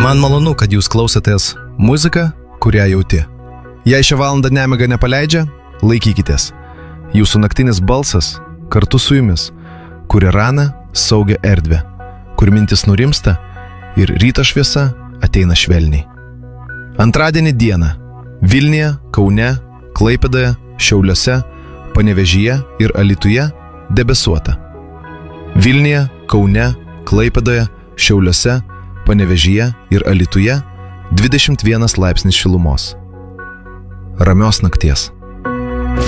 Man malonu, kad jūs klausotės muziką, kurią jauti. Jei šią valandą nemiga nepaleidžia, laikykitės. Jūsų naktinis balsas kartu su jumis, kuria rana saugia erdvę, kur mintis nurimsta ir ryto šviesa ateina švelniai. Antradienį dieną Vilniuje, Kaune, Klaipėdoje, Šiauliuose, Panevėžyje ir Alytuje debesuota. Vilniuje, Kaune, Klaipėdoje, Šiauliuose, Panevėžyje ir Alytuje 21 laipsnis šilumos. Ramios nakties.